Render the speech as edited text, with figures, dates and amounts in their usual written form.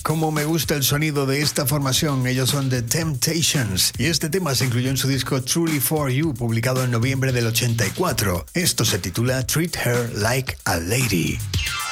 cómo me gusta el sonido de esta formación. Ellos son The Temptations y este tema se incluyó en su disco Truly For You, publicado en noviembre del 84. Esto se titula Treat Her Like a Lady.